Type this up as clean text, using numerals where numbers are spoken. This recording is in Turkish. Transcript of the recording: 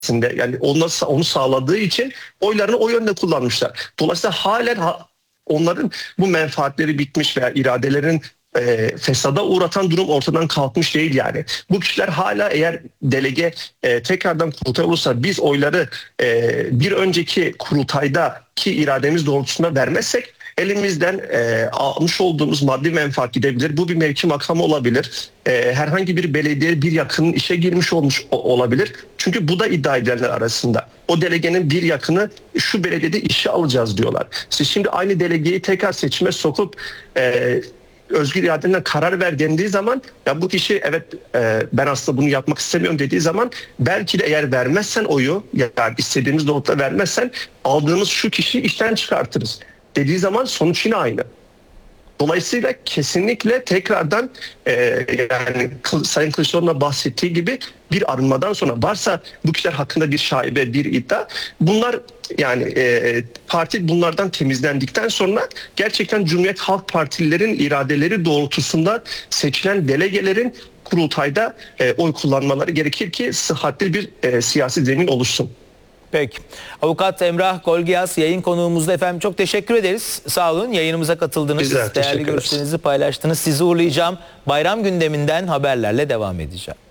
yani onu sağladığı için oylarını o yönde kullanmışlar. Dolayısıyla halen onların bu menfaatleri bitmiş veya iradelerin fesada uğratan durum ortadan kalkmış değil yani. Bu kişiler hala eğer delege tekrardan kurultay olursa biz oyları bir önceki kurultaydaki irademiz doğrultusunda vermezsek elimizden almış olduğumuz maddi menfaat gidebilir. Bu bir mevki makamı olabilir. Herhangi bir belediye bir yakının işe girmiş olabilir. Çünkü bu da iddia edilenler arasında. O delegenin bir yakını şu belediyede işe alacağız diyorlar. Siz şimdi aynı delegeyi tekrar seçime sokup özgür iradenle karar ver dendiği zaman ya bu kişi evet ben aslında bunu yapmak istemiyorum dediği zaman belki de eğer vermezsen oyu yani istediğimiz doğrultuda vermezsen aldığımız şu kişiyi işten çıkartırız dediği zaman sonuç yine aynı. Dolayısıyla kesinlikle tekrardan yani Sayın Kılıçdaroğlu'na bahsettiği gibi bir arınmadan sonra varsa bu kişiler hakkında bir şaibe, bir iddia bunlar yani parti bunlardan temizlendikten sonra gerçekten Cumhuriyet Halk Partililerin iradeleri doğrultusunda seçilen delegelerin kurultayda oy kullanmaları gerekir ki sıhhatli bir siyasi zemin oluşsun. Peki. Avukat Emrah Golgiyas yayın konuğumuzda efendim, çok teşekkür ederiz. Sağ olun. Yayınımıza katıldınız. Bizler Değerli görüşlerinizi paylaştınız. Sizi uğurlayacağım. Bayram gündeminden haberlerle devam edeceğim.